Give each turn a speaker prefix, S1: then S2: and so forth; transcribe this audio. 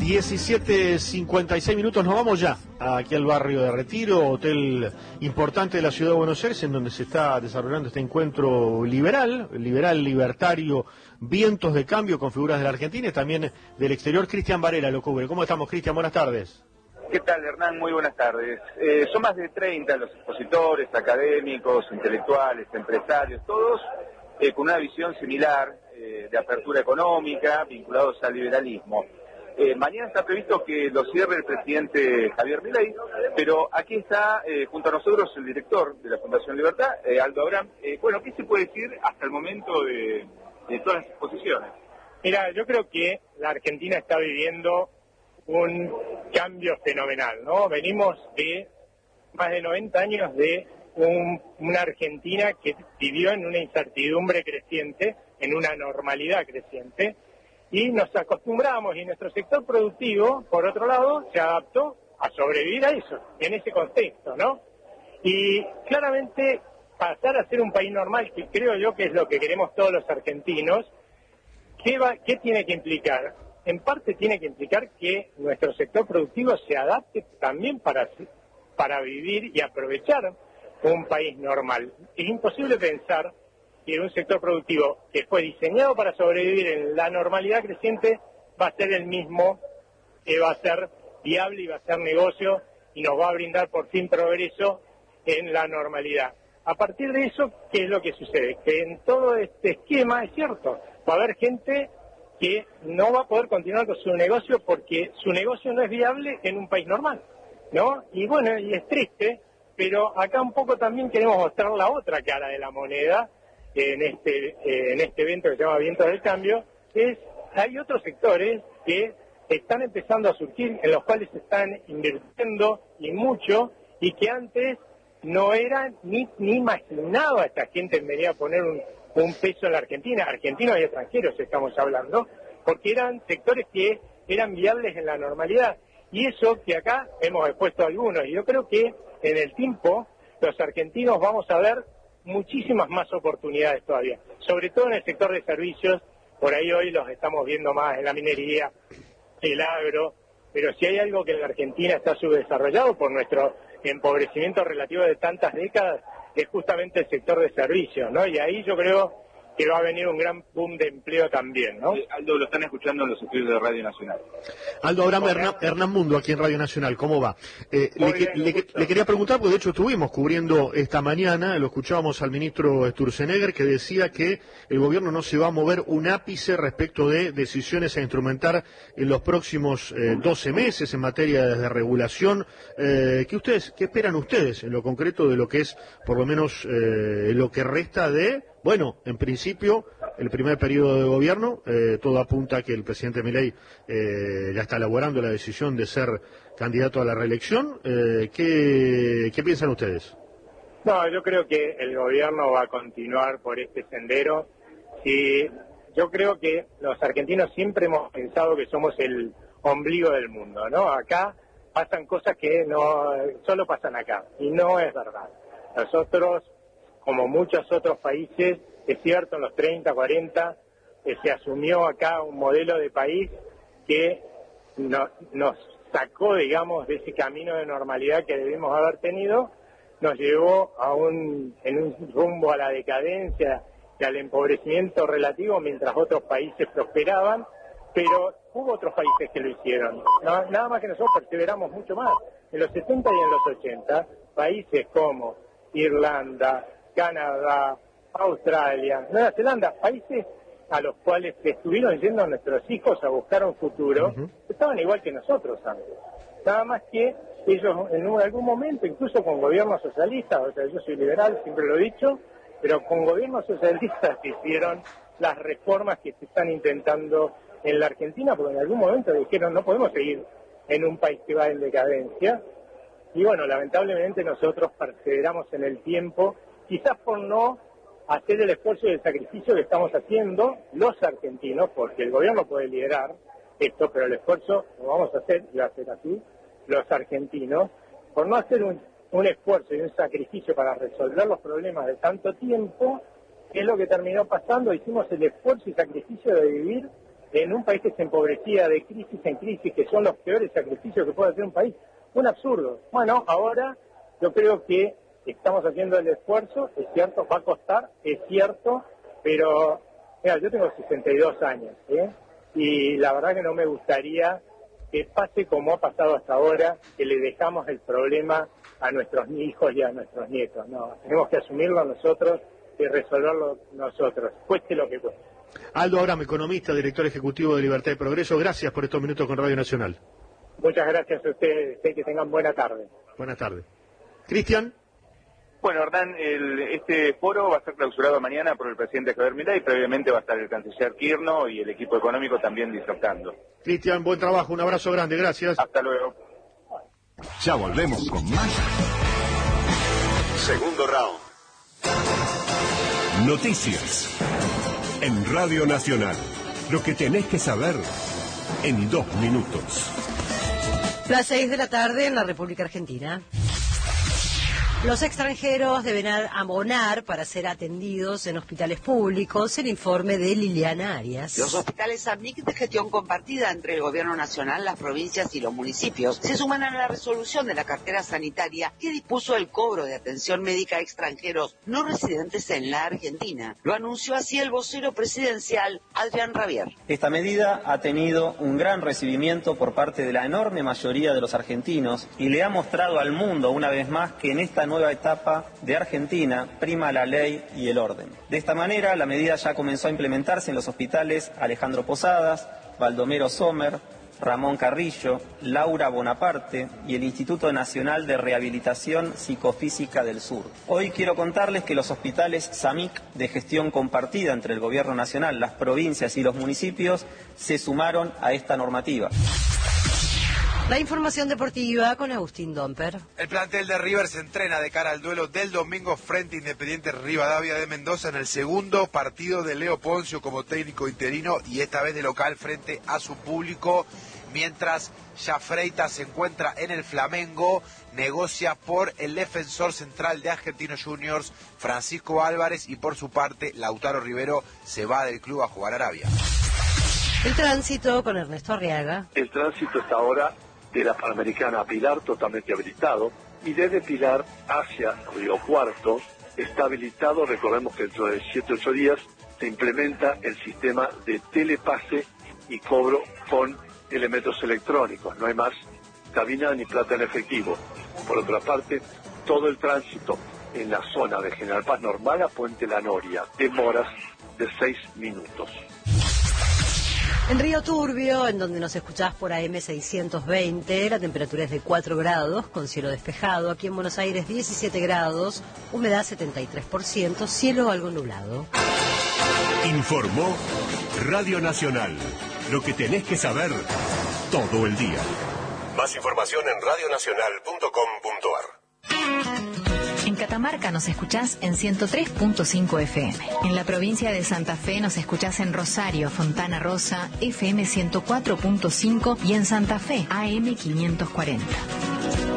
S1: 17:56 nos vamos ya aquí al barrio de Retiro, hotel importante de la ciudad de Buenos Aires, en donde se está desarrollando este encuentro liberal, libertario, vientos de cambio con figuras de la Argentina y también del exterior. Cristian Varela lo cubre. ¿Cómo estamos, Cristian? Buenas tardes.
S2: ¿Qué tal, Hernán? Muy buenas tardes. Son más de 30 los expositores, académicos, intelectuales, empresarios, todos con una visión similar de apertura económica, vinculados al liberalismo. Mañana está previsto que lo cierre el presidente Javier Milei, pero aquí está junto a nosotros el director de la Fundación Libertad, Aldo Abraham. Bueno, ¿qué se puede decir hasta el momento de todas las exposiciones?
S3: Mira, yo creo que la Argentina está viviendo un cambio fenomenal, ¿no? Venimos de más de 90 años de una Argentina que vivió en una incertidumbre creciente, en una normalidad creciente, y nos acostumbramos, y nuestro sector productivo, por otro lado, se adaptó a sobrevivir a eso, en ese contexto, ¿no? Y claramente pasar a ser un país normal, que creo yo que es lo que queremos todos los argentinos, ¿qué tiene que implicar? En parte tiene que implicar que nuestro sector productivo se adapte también para vivir y aprovechar un país normal. Es imposible pensar que un sector productivo que fue diseñado para sobrevivir en la normalidad creciente va a ser el mismo, que va a ser viable y va a ser negocio y nos va a brindar por fin progreso en la normalidad. A partir de eso, ¿qué es lo que sucede? Que en todo este esquema, es cierto, va a haber gente que no va a poder continuar con su negocio porque su negocio no es viable en un país normal, ¿no? Y bueno, y es triste, pero acá un poco también queremos mostrar la otra cara de la moneda en este evento que se llama Vientos del Cambio. Hay otros sectores que están empezando a surgir, en los cuales se están invirtiendo y mucho, y que antes no eran ni imaginaba esta gente en venir a poner un peso en la Argentina, argentinos y extranjeros estamos hablando, porque eran sectores que eran viables en la normalidad. Y eso que acá hemos expuesto algunos, y yo creo que en el tiempo los argentinos vamos a ver muchísimas más oportunidades todavía, sobre todo en el sector de servicios. Por ahí hoy los estamos viendo más en la minería, el agro, pero si hay algo que en la Argentina está subdesarrollado por nuestro empobrecimiento relativo de tantas décadas, es justamente el sector de servicios, ¿no? Y ahí yo creo que va a venir un gran boom de empleo también, ¿no?
S2: Aldo, lo están escuchando en los estudios de Radio Nacional.
S1: Aldo Abraham, Hernán Mundo, aquí en Radio Nacional, ¿cómo va? Le quería preguntar, porque de hecho estuvimos cubriendo esta mañana, lo escuchábamos al ministro Sturzenegger, que decía que el gobierno no se va a mover un ápice respecto de decisiones a instrumentar en los próximos 12 meses en materia de regulación. ¿Qué esperan ustedes en lo concreto de lo que es, por lo menos, lo que resta de... Bueno, en principio, el primer periodo de gobierno, todo apunta a que el presidente Milei ya está elaborando la decisión de ser candidato a la reelección. ¿Qué piensan ustedes?
S3: No, yo creo que el gobierno va a continuar por este sendero. Y yo creo que los argentinos siempre hemos pensado que somos el ombligo del mundo, ¿no? Acá pasan cosas que no solo pasan acá, y no es verdad. Nosotros, como muchos otros países, es cierto, en los 30, 40, se asumió acá un modelo de país que nos sacó, digamos, de ese camino de normalidad que debimos haber tenido, nos llevó en un rumbo a la decadencia y al empobrecimiento relativo, mientras otros países prosperaban, pero hubo otros países que lo hicieron. Nada más que nosotros perseveramos mucho más. En los 70 y en los 80, países como Irlanda, Canadá, Australia, Nueva Zelanda, países a los cuales estuvieron yendo nuestros hijos a buscar un futuro, estaban igual que nosotros antes. Nada más que ellos en algún momento, incluso con gobiernos socialistas, o sea, yo soy liberal, siempre lo he dicho, pero con gobiernos socialistas hicieron las reformas que se están intentando en la Argentina, porque en algún momento dijeron no podemos seguir en un país que va en decadencia. Y bueno, lamentablemente nosotros perseveramos en el tiempo, quizás por no hacer el esfuerzo y el sacrificio que estamos haciendo los argentinos, porque el gobierno puede liderar esto, pero el esfuerzo lo vamos a hacer, y va a ser así, los argentinos, por no hacer un esfuerzo y un sacrificio para resolver los problemas de tanto tiempo, que es lo que terminó pasando. Hicimos el esfuerzo y sacrificio de vivir en un país que se empobrecía de crisis en crisis, que son los peores sacrificios que puede hacer un país. Un absurdo. Bueno, ahora yo creo que estamos haciendo el esfuerzo, es cierto, va a costar, es cierto, pero mira, yo tengo 62 años, y la verdad que no me gustaría que pase como ha pasado hasta ahora, que le dejamos el problema a nuestros hijos y a nuestros nietos. No, tenemos que asumirlo nosotros y resolverlo nosotros, cueste lo que cueste.
S1: Aldo Abramo, economista, director ejecutivo de Libertad y Progreso, gracias por estos minutos con Radio Nacional.
S3: Muchas gracias a ustedes, que tengan buena tarde.
S1: Buenas tardes. Cristian.
S2: Bueno, Hernán, este foro va a ser clausurado mañana por el presidente Javier Milei, previamente va a estar el canciller Kirchner y el equipo económico también disertando.
S1: Cristian, buen trabajo, un abrazo grande, gracias.
S2: Hasta luego.
S4: Ya volvemos con más. Segundo round. Noticias. En Radio Nacional. Lo que tenés que saber en 2 minutos.
S5: Las 6 de la tarde en la República Argentina. Los extranjeros deben abonar para ser atendidos en hospitales públicos. El informe de Liliana Arias.
S6: Los hospitales AMNIC de gestión compartida entre el Gobierno Nacional, las provincias y los municipios se suman a la resolución de la cartera sanitaria que dispuso el cobro de atención médica a extranjeros no residentes en la Argentina. Lo anunció así el vocero presidencial, Adrián Rabier.
S7: Esta medida ha tenido un gran recibimiento por parte de la enorme mayoría de los argentinos y le ha mostrado al mundo una vez más que en esta nueva etapa de Argentina prima la ley y el orden. De esta manera, la medida ya comenzó a implementarse en los hospitales Alejandro Posadas, Baldomero Sommer, Ramón Carrillo, Laura Bonaparte y el Instituto Nacional de Rehabilitación Psicofísica del Sur. Hoy quiero contarles que los hospitales SAMIC de gestión compartida entre el Gobierno Nacional, las provincias y los municipios se sumaron a esta normativa.
S5: La información deportiva con Agustín Domper.
S8: El plantel de River se entrena de cara al duelo del domingo frente a Independiente Rivadavia de Mendoza en el segundo partido de Leo Poncio como técnico interino y esta vez de local frente a su público, mientras Jafreita se encuentra en el Flamengo, negocia por el defensor central de Argentinos Juniors, Francisco Álvarez, y por su parte Lautaro Rivero se va del club a jugar a Arabia.
S5: El tránsito con Ernesto Arriaga.
S9: El tránsito está ahora de la Panamericana a Pilar totalmente habilitado y desde Pilar hacia Río Cuarto está habilitado. Recordemos que dentro de 7-8 días se implementa el sistema de telepase y cobro con elementos electrónicos. No hay más cabina ni plata en efectivo. Por otra parte, todo el tránsito en la zona de General Paz normal a Puente La Noria, demoras de 6 minutos.
S5: En Río Turbio, en donde nos escuchás por AM 620, la temperatura es de 4 grados, con cielo despejado. Aquí en Buenos Aires 17 grados, humedad 73%, cielo algo nublado.
S4: Informó Radio Nacional. Lo que tenés que saber todo el día. Más información en radionacional.com.ar.
S10: En Catamarca nos escuchás en 103.5 FM. En la provincia de Santa Fe nos escuchás en Rosario, Fontana Rosa, FM 104.5 y en Santa Fe, AM 540.